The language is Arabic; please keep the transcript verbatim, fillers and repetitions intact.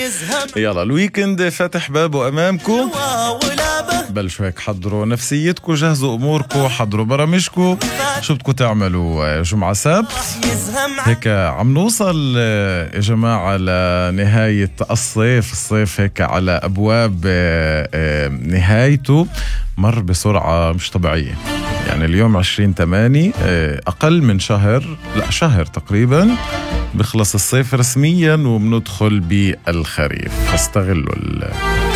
يلا الويكند فاتح بابه أمامكم، بلشوا هيك حضروا نفسيتكم، جهزوا أموركم، حضروا برامجكم، شو بدكم تعملوا جمعة سبت. هيك عم نوصل يا جماعة لنهاية الصيف. الصيف هيك على أبواب نهايته، مر بسرعة مش طبيعية. يعني اليوم عشرين تمانية، أقل من شهر، لا شهر تقريبا بخلص الصيف رسميا وبندخل بالخريف. فاستغلوا